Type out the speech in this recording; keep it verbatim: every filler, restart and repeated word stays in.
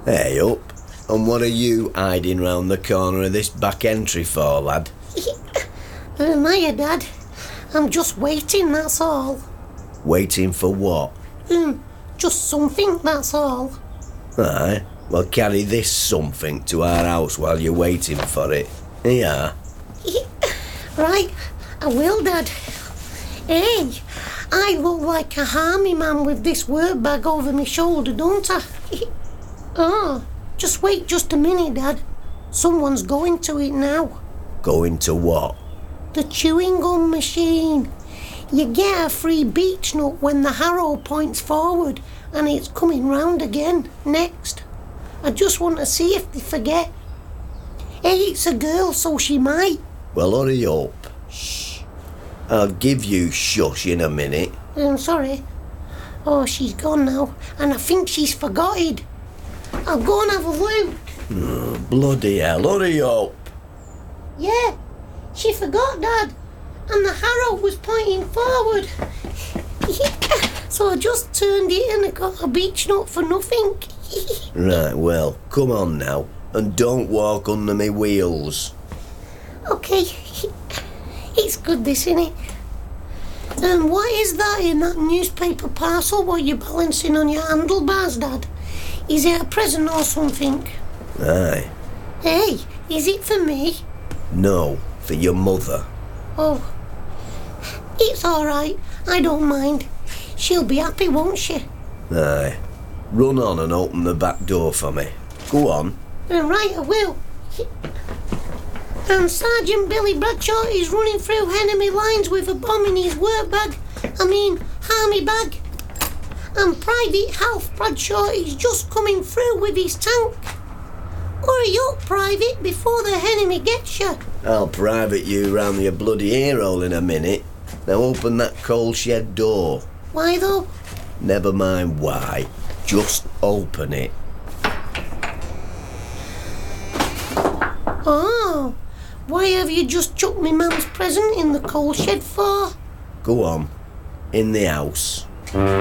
Hey up, and what are you hiding round the corner of this back entry for, lad? Um, hiya, Dad. I'm just waiting, that's all. Waiting for what? Um, just something, that's all. Aye, well carry this something to our house while you're waiting for it. Here. Right, I will, Dad. Hey, I look like a army man with this work bag over my shoulder, don't I? Oh, just wait just a minute, Dad. Someone's going to it now. Going to what? The chewing gum machine. You get a free beech nut when the harrow points forward, and it's coming round again next. I just want to see if they forget. Hey, it's a girl, so she might. Well, hurry up. Shh. I'll give you shush in a minute. I'm sorry. Oh, she's gone now, and I think she's forgotten. I'll go and have a look. Oh, bloody hell, hurry up. Yeah, she forgot, Dad. And the harrow was pointing forward. So I just turned it and I got a beech nut for nothing. Right, well, come on now. And don't walk under me wheels. Okay. It's good, this, innit? And what is that in that newspaper parcel what you're balancing on your handlebars, Dad? Is it a present or something? Aye. Hey, is it for me? No, for your mother. Oh, it's all right. I don't mind. She'll be happy, won't she? Aye. Run on and open the back door for me. Go on. Uh, right, I will. And Sergeant Billy Bradshaw is running through enemy lines with a bomb in his work bag. I mean, army bag. And Private Half Bradshaw is just coming through with his tank. Hurry up, Private, before the enemy gets you. I'll private you round your bloody ear hole in a minute. Now open that coal shed door. Why though? Never mind why. Just open it. Oh, why have you just chucked me mum's present in the coal shed for? Go on. In the house.